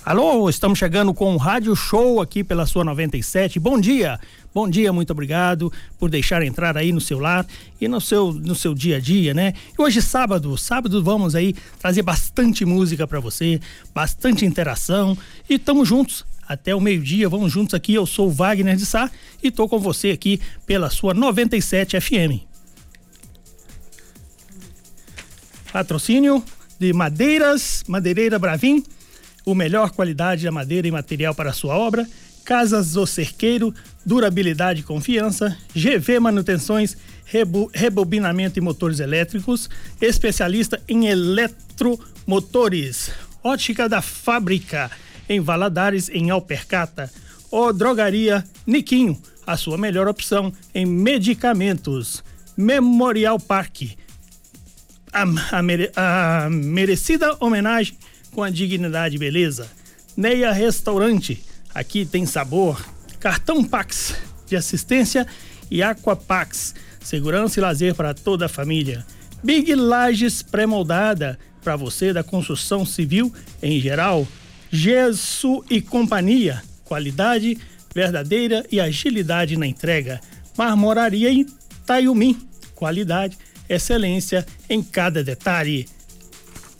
Alô, estamos chegando com o Rádio Show aqui pela sua 97. Bom dia, muito obrigado por deixar entrar aí no seu lar e no seu dia a dia, né? E hoje sábado vamos aí trazer bastante música para você, bastante interação e estamos juntos até o meio-dia, vamos juntos aqui. Eu sou o Wagner de Sá e tô com você aqui pela sua 97 FM. Patrocínio de Madeireira Bravin, o melhor qualidade da madeira e material para a sua obra. Casas O Cerqueiro, durabilidade e confiança. GV Manutenções, rebobinamento e motores elétricos, especialista em eletromotores. Ótica da Fábrica, em Valadares, em Alpercata. Drogaria Niquinho, a sua melhor opção em medicamentos. Memorial Parque, a merecida homenagem com a dignidade e beleza. Neia Restaurante, aqui tem sabor. Cartão Pax de assistência e Aquapax, segurança e lazer para toda a família. Big Lages pré-moldada para você da construção civil em geral. Gesso e Companhia, qualidade verdadeira e agilidade na entrega. Marmoraria em Itaiumi, qualidade, excelência em cada detalhe.